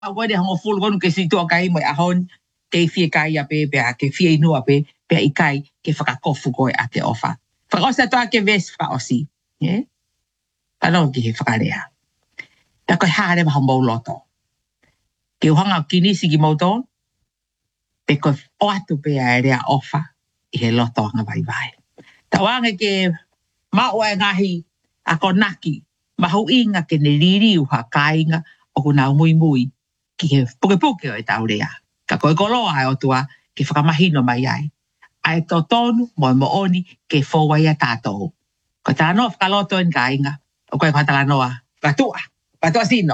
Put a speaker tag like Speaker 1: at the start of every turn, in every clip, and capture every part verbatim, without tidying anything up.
Speaker 1: Ako de hango full kon ke situ kai mo ahon ke fie kai ya pe pe ke fie no pe pe ikai ke whakakofu koe a te ofa. Whakaosa toa ke ves whaosi. Yeah? Tano ki he whakarea. Ta koe haare maha mau loto. Ke uhanga kinisi ki mauton, pe koe o atu pe a rea ofa i he loto anga vai vai. Ta wange ke mao e ngahi a konaki, mahu inga ke ne riri uha kainga o kuna mui mui ki he puke puke o e taurea. Ka koe koloa e o tua ke whakamahino mai ai. Ai to tonu mo mo oni ke fōwa ia tātou. Ko tā noa whakaloto en kainga, o koe whatala noa, patua, patua sino.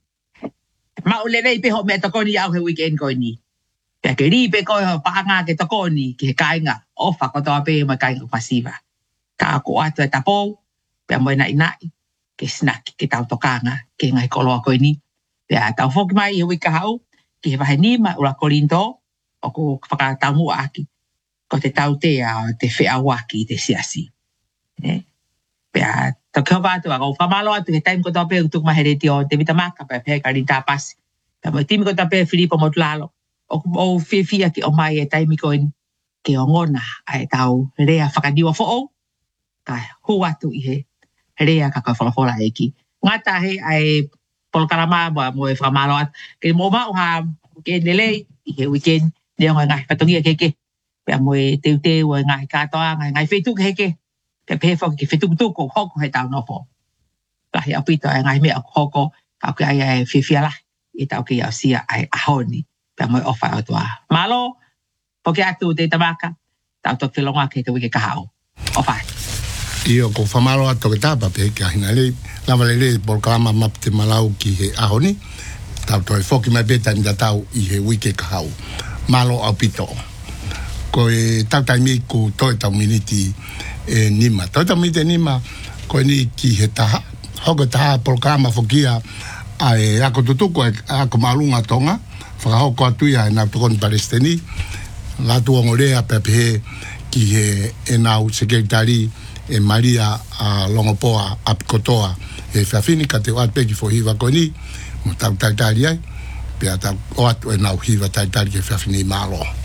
Speaker 1: Ma ule rei peho me tokoni au he weekend koe ni. Pea ke ripe koe ho paanga ke tokoni ki he kainga, ofa ko toa pe mo kainga pasiva. Ka ako atu e tapou, pea mo ina inai, ke snaki ke tau tokanga, ke ngai koloa koe ni. Pea tau whoki mai i wika hau, ki he wahe nima ura korinto, o ko whakatamua aki. Ko te tau te a te whea waki te siasi. Eh? Pea, tau kia wātu a kau whamalo atu he taim ko tau pēu tuk mahere ti o te vitamaka pea pēka rin tā pasi. Pea mo timi ko tau pēu Filipo Motulalo. O o whiwhia ki o mai e taimi koen ke o ngona a e tau rea whakaniwa fo ka hu atu i he rea ka koe whalafola e ki. Ngata he ai polokarama mo e whamalo atu. Ke mo mau ha ke nelei i he weekend leo ngai patongia keke. Pea mo e teu teu e ngai katoa ngai ngai whetuk heke. Pea pewha ki whetuk tuko hoko he tau nopo. Lahi apito e ngai mea hoko kau ke ai e whiwhia lahi i tau ke au sia ai ahoni. Pea mo e ofa o tua. Malo, poke atu te tamaka, tau tok whilonga ke te wike kahao. Ofa.
Speaker 2: Io ko whamalo atu ke tāpa pe ke ahina le, lama le le polkalama map te malau ki he ahoni, tau toi whoki mai beta ni tau i he wike kahao. Malo au pito. Ko e tau taimi ku toi tau miniti e nima. Toi tau miniti nima, ko ni ki he taha. Hoko taha polkalama whokia a e ako tutuko e ako malunga tonga. Whakahoko atu ia e nau tokoni Palestini. Latu ongorea pepe ki he e nau sekretari e Maria a Longopoa apikotoa e whiawhini ka te oat peki fo hiwa koni. Mo tau taitari ai. Pea tau o atu e nau hiwa taitari e whiawhini malo.